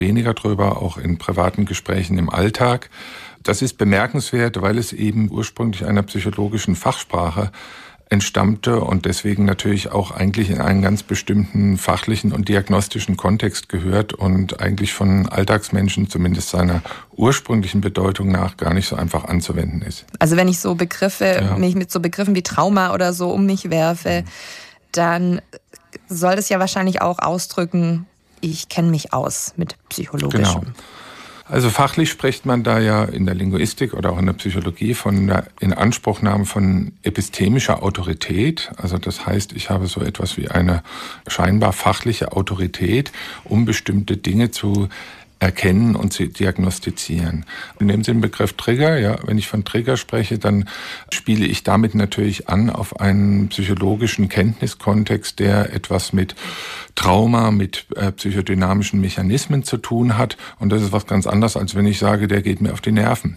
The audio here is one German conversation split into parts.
weniger drüber, auch in privaten Gesprächen im Alltag. Das ist bemerkenswert, weil es eben ursprünglich einer psychologischen Fachsprache entstammte und deswegen natürlich auch eigentlich in einen ganz bestimmten fachlichen und diagnostischen Kontext gehört und eigentlich von Alltagsmenschen, zumindest seiner ursprünglichen Bedeutung nach, gar nicht so einfach anzuwenden ist. Also wenn ich so mich mit so Begriffen wie Trauma oder so um mich werfe, dann soll das ja wahrscheinlich auch ausdrücken, ich kenne mich aus mit Psychologischem. Genau. Also fachlich spricht man da ja in der Linguistik oder auch in der Psychologie von der Inanspruchnahme von epistemischer Autorität. Also das heißt, ich habe so etwas wie eine scheinbar fachliche Autorität, um bestimmte Dinge zu erkennen und zu diagnostizieren. Nehmen Sie den Begriff Trigger. Ja, wenn ich von Trigger spreche, dann spiele ich damit natürlich an auf einen psychologischen Kenntniskontext, der etwas mit Trauma, mit psychodynamischen Mechanismen zu tun hat. Und das ist was ganz anderes, als wenn ich sage, der geht mir auf die Nerven.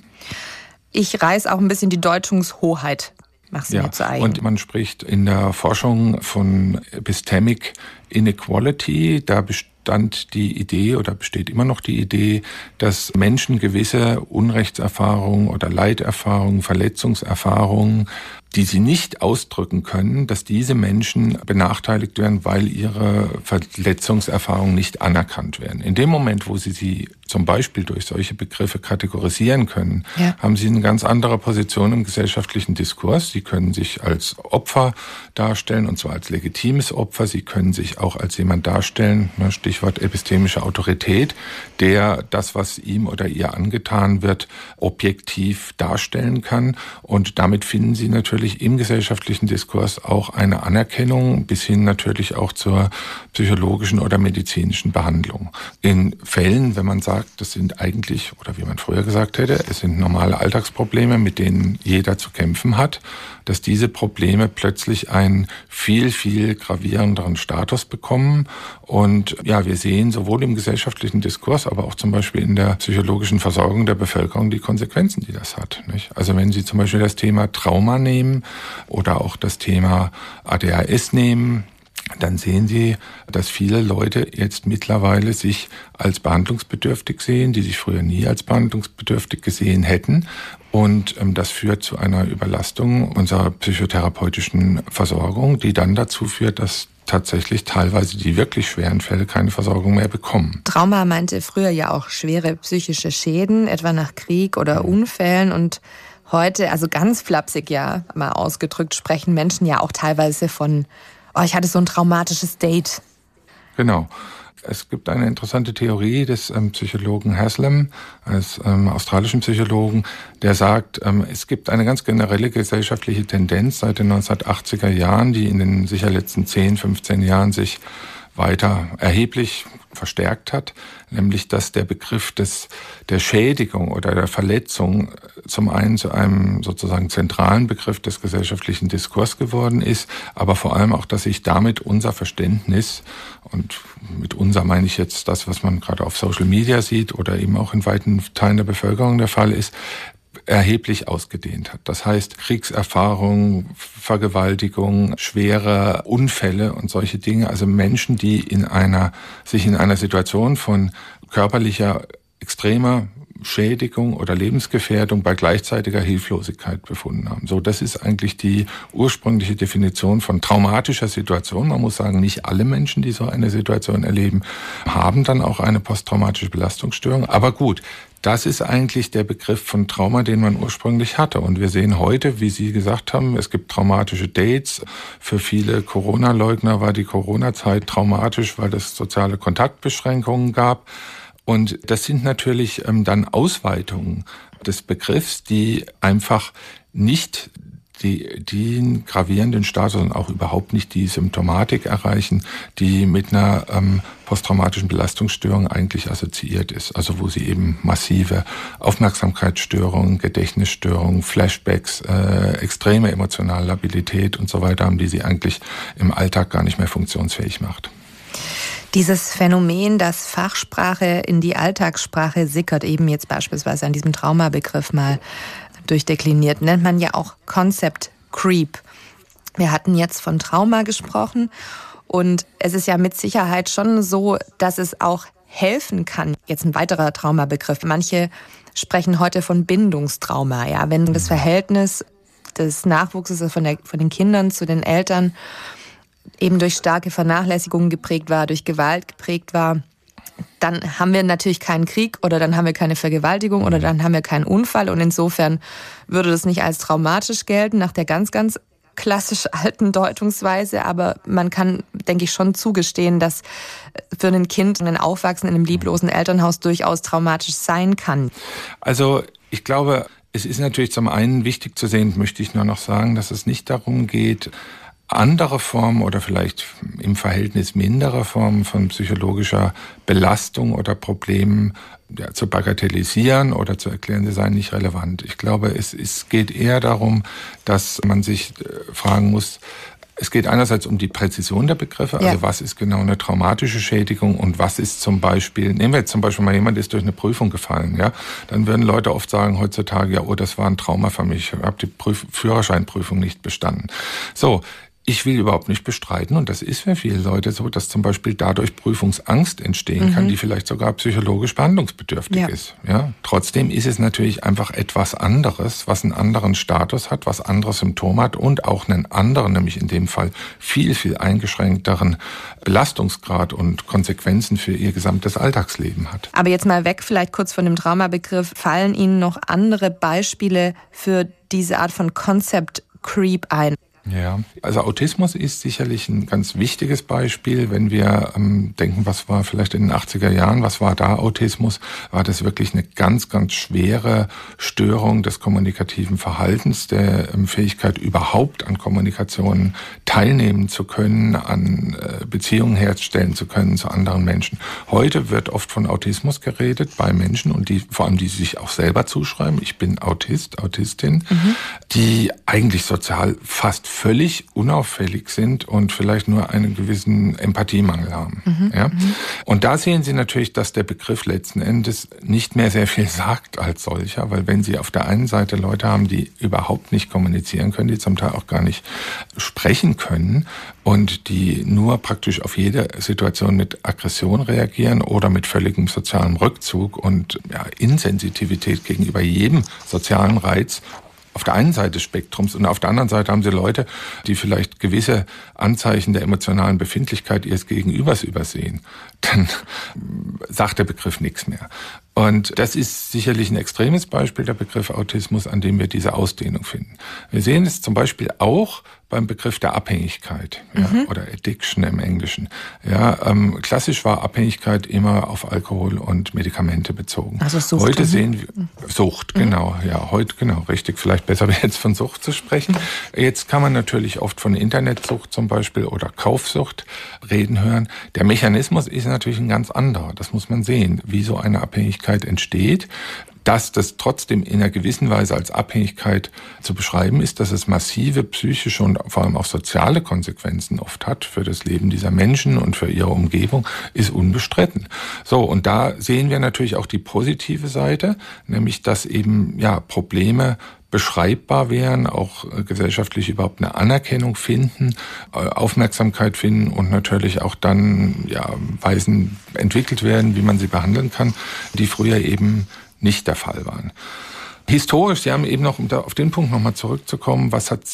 Ich reiß auch ein bisschen die Deutungshoheit. Mach's mir zu eigen. Und man spricht in der Forschung von Epistemic Inequality. Da bestand die Idee oder besteht immer noch die Idee, dass Menschen gewisse Unrechtserfahrungen oder Leiterfahrungen, Verletzungserfahrungen, die sie nicht ausdrücken können, dass diese Menschen benachteiligt werden, weil ihre Verletzungserfahrungen nicht anerkannt werden. In dem Moment, wo sie zum Beispiel durch solche Begriffe kategorisieren können, haben sie eine ganz andere Position im gesellschaftlichen Diskurs. Sie können sich als Opfer darstellen, und zwar als legitimes Opfer. Sie können sich auch als jemand darstellen, Stichwort epistemische Autorität, der das, was ihm oder ihr angetan wird, objektiv darstellen kann. Und damit finden sie natürlich im gesellschaftlichen Diskurs auch eine Anerkennung bis hin natürlich auch zur psychologischen oder medizinischen Behandlung. In Fällen, wenn man sagt, das sind eigentlich, oder wie man früher gesagt hätte, es sind normale Alltagsprobleme, mit denen jeder zu kämpfen hat, dass diese Probleme plötzlich einen viel, viel gravierenderen Status bekommen. Und ja, wir sehen sowohl im gesellschaftlichen Diskurs, aber auch zum Beispiel in der psychologischen Versorgung der Bevölkerung die Konsequenzen, die das hat, nicht? Also wenn Sie zum Beispiel das Thema Trauma nehmen oder auch das Thema ADHS nehmen, dann sehen Sie, dass viele Leute jetzt mittlerweile sich als behandlungsbedürftig sehen, die sich früher nie als behandlungsbedürftig gesehen hätten. Und das führt zu einer Überlastung unserer psychotherapeutischen Versorgung, die dann dazu führt, dass tatsächlich teilweise die wirklich schweren Fälle keine Versorgung mehr bekommen. Trauma meinte früher ja auch schwere psychische Schäden, etwa nach Krieg oder Unfällen. Und heute, also ganz flapsig ja mal ausgedrückt, sprechen Menschen ja auch teilweise von, ich hatte so ein traumatisches Date. Genau. Es gibt eine interessante Theorie des Psychologen Haslam, eines australischen Psychologen, der sagt, es gibt eine ganz generelle gesellschaftliche Tendenz seit den 1980er Jahren, die in den sicher letzten 10, 15 Jahren sich weiter erheblich verstärkt hat, nämlich dass der Begriff der Schädigung oder der Verletzung zum einen zu einem sozusagen zentralen Begriff des gesellschaftlichen Diskurs geworden ist, aber vor allem auch, dass sich damit unser Verständnis, und mit unser meine ich jetzt das, was man gerade auf Social Media sieht oder eben auch in weiten Teilen der Bevölkerung der Fall ist, erheblich ausgedehnt hat. Das heißt, Kriegserfahrung, Vergewaltigung, schwere Unfälle und solche Dinge, also Menschen, die sich in einer Situation von körperlicher extremer Schädigung oder Lebensgefährdung bei gleichzeitiger Hilflosigkeit befunden haben. So, das ist eigentlich die ursprüngliche Definition von traumatischer Situation. Man muss sagen, nicht alle Menschen, die so eine Situation erleben, haben dann auch eine posttraumatische Belastungsstörung. Aber gut, das ist eigentlich der Begriff von Trauma, den man ursprünglich hatte. Und wir sehen heute, wie Sie gesagt haben, es gibt traumatische Dates. Für viele Corona-Leugner war die Corona-Zeit traumatisch, weil es soziale Kontaktbeschränkungen gab. Und das sind natürlich dann Ausweitungen des Begriffs, die einfach nicht den gravierenden Status und auch überhaupt nicht die Symptomatik erreichen, die mit einer posttraumatischen Belastungsstörung eigentlich assoziiert ist. Also wo sie eben massive Aufmerksamkeitsstörungen, Gedächtnisstörungen, Flashbacks, extreme emotionale Labilität und so weiter haben, die sie eigentlich im Alltag gar nicht mehr funktionsfähig macht. Dieses Phänomen, dass Fachsprache in die Alltagssprache sickert, eben jetzt beispielsweise an diesem Traumabegriff mal durchdekliniert, nennt man ja auch Concept Creep. Wir hatten jetzt von Trauma gesprochen und es ist ja mit Sicherheit schon so, dass es auch helfen kann. Jetzt ein weiterer Traumabegriff. Manche sprechen heute von Bindungstrauma. Ja, wenn das Verhältnis des Nachwuchses, also von den Kindern zu den Eltern eben durch starke Vernachlässigung geprägt war, durch Gewalt geprägt war, dann haben wir natürlich keinen Krieg oder dann haben wir keine Vergewaltigung oder dann haben wir keinen Unfall. Und insofern würde das nicht als traumatisch gelten, nach der ganz, ganz klassisch alten Deutungsweise. Aber man kann, denke ich, schon zugestehen, dass für ein Kind ein Aufwachsen in einem lieblosen Elternhaus durchaus traumatisch sein kann. Also ich glaube, es ist natürlich zum einen wichtig zu sehen, möchte ich nur noch sagen, dass es nicht darum geht, andere Formen oder vielleicht im Verhältnis mindere Formen von psychologischer Belastung oder Problemen zu bagatellisieren oder zu erklären, sie seien nicht relevant. Ich glaube, es geht eher darum, dass man sich fragen muss, es geht einerseits um die Präzision der Begriffe, also was ist genau eine traumatische Schädigung und was ist zum Beispiel, nehmen wir jetzt zum Beispiel mal jemand, der ist durch eine Prüfung gefallen, ja, dann würden Leute oft sagen heutzutage, ja, oh, das war ein Trauma für mich, ich habe die Führerscheinprüfung nicht bestanden. So, ich will überhaupt nicht bestreiten, und das ist für viele Leute so, dass zum Beispiel dadurch Prüfungsangst entstehen kann, die vielleicht sogar psychologisch behandlungsbedürftig ist. Ja? Trotzdem ist es natürlich einfach etwas anderes, was einen anderen Status hat, was andere Symptome hat und auch einen anderen, nämlich in dem Fall viel, viel eingeschränkteren Belastungsgrad und Konsequenzen für ihr gesamtes Alltagsleben hat. Aber jetzt mal weg vielleicht kurz von dem Traumabegriff. Fallen Ihnen noch andere Beispiele für diese Art von Concept Creep ein? Ja, also Autismus ist sicherlich ein ganz wichtiges Beispiel. Wenn wir denken, was war vielleicht in den 80er Jahren, was war da Autismus, war das wirklich eine ganz, ganz schwere Störung des kommunikativen Verhaltens, der Fähigkeit überhaupt an Kommunikation teilnehmen zu können, an Beziehungen herstellen zu können zu anderen Menschen. Heute wird oft von Autismus geredet bei Menschen und vor allem die sich auch selber zuschreiben. Ich bin Autist, Autistin, die eigentlich sozial fast völlig unauffällig sind und vielleicht nur einen gewissen Empathiemangel haben. Ja? Und da sehen Sie natürlich, dass der Begriff letzten Endes nicht mehr sehr viel sagt als solcher, weil wenn Sie auf der einen Seite Leute haben, die überhaupt nicht kommunizieren können, die zum Teil auch gar nicht sprechen können und die nur praktisch auf jede Situation mit Aggression reagieren oder mit völligem sozialem Rückzug und Insensitivität gegenüber jedem sozialen Reiz, auf der einen Seite des Spektrums, und auf der anderen Seite haben Sie Leute, die vielleicht gewisse Anzeichen der emotionalen Befindlichkeit ihres Gegenübers übersehen. Dann sagt der Begriff nichts mehr. Und das ist sicherlich ein extremes Beispiel, der Begriff Autismus, an dem wir diese Ausdehnung finden. Wir sehen es zum Beispiel auch beim Begriff der Abhängigkeit, oder Addiction im Englischen. Ja, klassisch war Abhängigkeit immer auf Alkohol und Medikamente bezogen. Also Sucht. Heute sehen wir Sucht, genau. Ja, heute genau, richtig. Vielleicht besser wäre jetzt von Sucht zu sprechen. Jetzt kann man natürlich oft von Internetsucht zum Beispiel oder Kaufsucht reden hören. Der Mechanismus ist natürlich ein ganz anderer. Das muss man sehen, wie so eine Abhängigkeit entsteht. Dass das trotzdem in einer gewissen Weise als Abhängigkeit zu beschreiben ist, dass es massive psychische und vor allem auch soziale Konsequenzen oft hat für das Leben dieser Menschen und für ihre Umgebung, ist unbestritten. So, und da sehen wir natürlich auch die positive Seite, nämlich dass eben Probleme beschreibbar wären, auch gesellschaftlich überhaupt eine Anerkennung finden, Aufmerksamkeit finden und natürlich auch dann Weisen entwickelt werden, wie man sie behandeln kann, die früher eben nicht der Fall waren. Historisch, Sie haben eben noch, um da auf den Punkt nochmal zurückzukommen,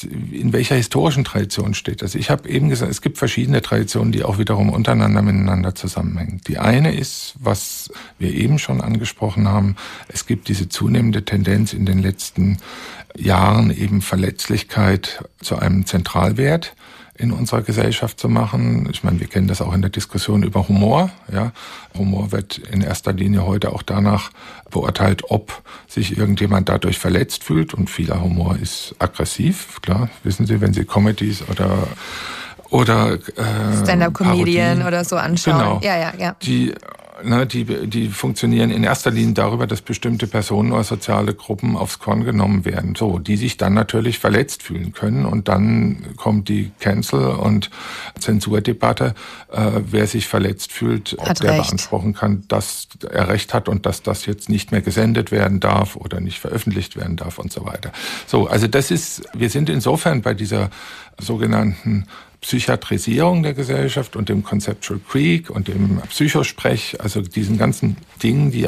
in welcher historischen Tradition steht das? Ich habe eben gesagt, es gibt verschiedene Traditionen, die auch wiederum untereinander miteinander zusammenhängen. Die eine ist, was wir eben schon angesprochen haben, es gibt diese zunehmende Tendenz in den letzten Jahren, eben Verletzlichkeit zu einem Zentralwert in unserer Gesellschaft zu machen. Ich meine, wir kennen das auch in der Diskussion über Humor. Ja, Humor wird in erster Linie heute auch danach beurteilt, ob sich irgendjemand dadurch verletzt fühlt. Und vieler Humor ist aggressiv. Klar, wissen Sie, wenn Sie Comedies oder Stand-up-Comedian oder so anschauen. Genau. Ja. Die funktionieren in erster Linie darüber, dass bestimmte Personen oder soziale Gruppen aufs Korn genommen werden, so, die sich dann natürlich verletzt fühlen können. Und dann kommt die Cancel- und Zensurdebatte, wer sich verletzt fühlt, ob der beanspruchen kann, dass er Recht hat und dass das jetzt nicht mehr gesendet werden darf oder nicht veröffentlicht werden darf und so weiter. So, also wir sind insofern bei dieser sogenannten Psychiatrisierung der Gesellschaft und dem Conceptual Creep und dem Psychosprech, also diesen ganzen Dingen, die